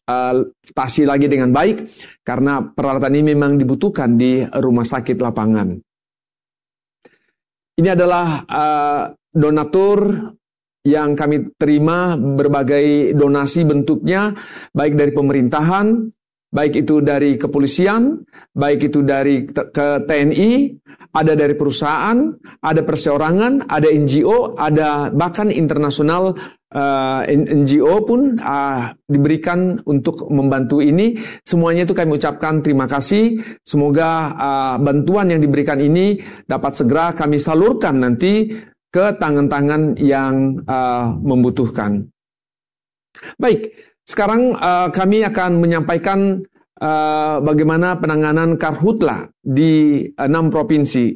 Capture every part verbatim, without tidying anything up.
teratasi lagi dengan baik, karena peralatan ini memang dibutuhkan di rumah sakit lapangan. Ini adalah uh, donatur yang kami terima, berbagai donasi bentuknya, baik dari pemerintahan, baik itu dari kepolisian, baik itu dari ke T N I, ada dari perusahaan, ada perseorangan, ada N G O, ada bahkan internasional uh, N G O pun uh, diberikan untuk membantu ini. Semuanya itu kami ucapkan terima kasih. Semoga uh, bantuan yang diberikan ini dapat segera kami salurkan nanti ke tangan-tangan yang uh, membutuhkan. Baik, sekarang uh, kami akan menyampaikan uh, bagaimana penanganan karhutla di enam provinsi.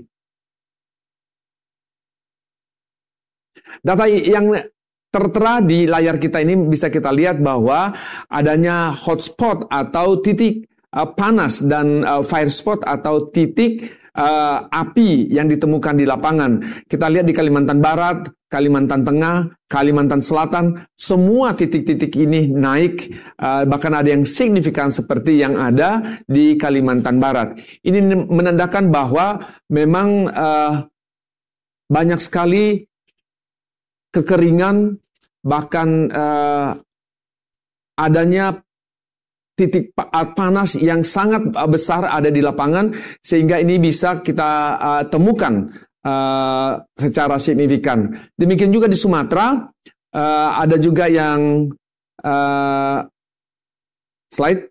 Data yang tertera di layar kita ini bisa kita lihat bahwa adanya hotspot atau titik uh, panas dan uh, fire spot atau titik Uh, api yang ditemukan di lapangan. Kita lihat di Kalimantan Barat, Kalimantan Tengah, Kalimantan Selatan, semua titik-titik ini naik, uh, bahkan ada yang signifikan seperti yang ada di Kalimantan Barat. Ini menandakan bahwa memang uh, banyak sekali kekeringan, bahkan uh, adanya titik panas yang sangat besar ada di lapangan, sehingga ini bisa kita uh, temukan uh, secara signifikan. Demikian juga di Sumatera, uh, ada juga yang uh, slide,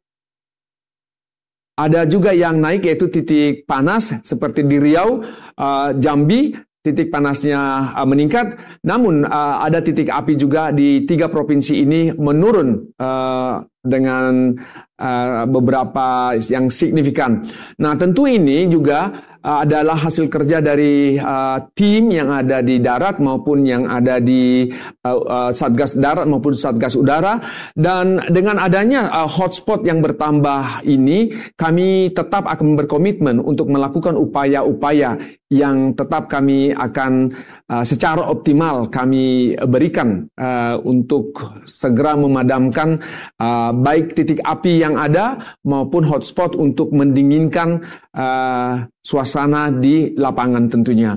ada juga yang naik yaitu titik panas seperti di Riau, uh, Jambi, titik panasnya uh, meningkat, namun uh, ada titik api juga di tiga provinsi ini menurun uh, dengan uh, beberapa yang signifikan. Nah, tentu ini juga uh, adalah hasil kerja dari uh, tim yang ada di darat maupun yang ada di uh, uh, Satgas Darat maupun Satgas Udara. Dan dengan adanya uh, hotspot yang bertambah ini, kami tetap akan berkomitmen untuk melakukan upaya-upaya yang tetap kami akan uh, secara optimal kami berikan uh, untuk segera memadamkan uh, baik titik api yang ada maupun hotspot untuk mendinginkan uh, suasana di lapangan tentunya.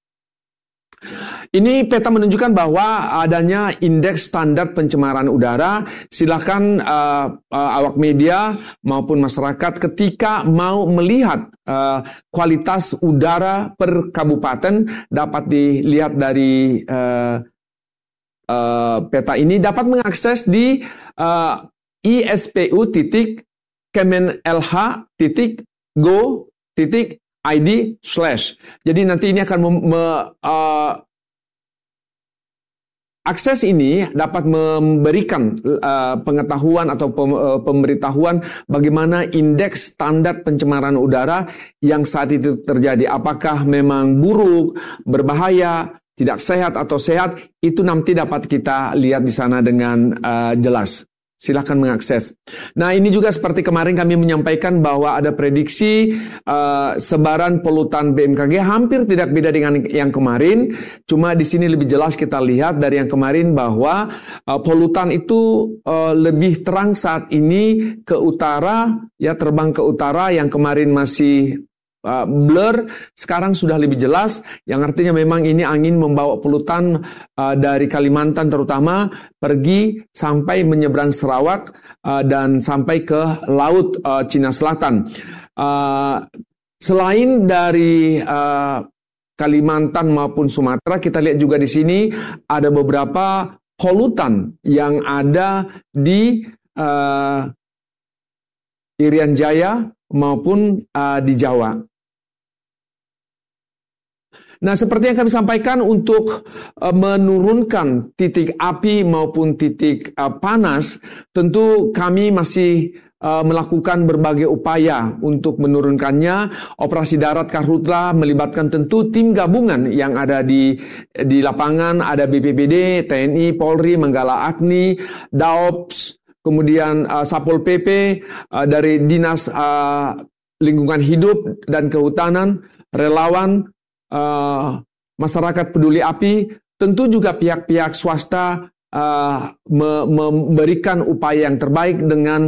Ini peta menunjukkan bahwa adanya indeks standar pencemaran udara. Silakan uh, uh, awak media maupun masyarakat ketika mau melihat uh, kualitas udara per kabupaten dapat dilihat dari uh, uh, peta ini, dapat mengakses di uh, i s p u titik kemenlh titik go titik i d slash. Jadi nanti ini akan mem- me- uh, akses ini dapat memberikan uh, pengetahuan atau pem, uh, pemberitahuan bagaimana indeks standar pencemaran udara yang saat itu terjadi. Apakah memang buruk, berbahaya, tidak sehat atau sehat, itu nanti dapat kita lihat di sana dengan uh, jelas. Silahkan mengakses. Nah, ini juga seperti kemarin kami menyampaikan bahwa ada prediksi uh, sebaran polutan B M K G hampir tidak beda dengan yang kemarin. Cuma di sini lebih jelas kita lihat dari yang kemarin bahwa uh, polutan itu uh, lebih terang saat ini ke utara, ya terbang ke utara, yang kemarin masih Uh, blur, sekarang sudah lebih jelas, yang artinya memang ini angin membawa polutan uh, dari Kalimantan terutama pergi sampai menyeberang Sarawak uh, dan sampai ke laut uh, Cina Selatan. Uh, selain dari uh, Kalimantan maupun Sumatera, kita lihat juga di sini ada beberapa polutan yang ada di uh, Irian Jaya maupun uh, di Jawa. Nah, seperti yang kami sampaikan, untuk uh, menurunkan titik api maupun titik uh, panas, tentu kami masih uh, melakukan berbagai upaya untuk menurunkannya. Operasi darat Karhutla melibatkan tentu tim gabungan yang ada di di lapangan, ada B P B D, T N I, Polri, Manggala Agni, Daops, kemudian uh, Sapol P P, uh, dari Dinas uh, Lingkungan Hidup dan Kehutanan, relawan, uh, masyarakat peduli api, tentu juga pihak-pihak swasta uh, me- memberikan upaya yang terbaik dengan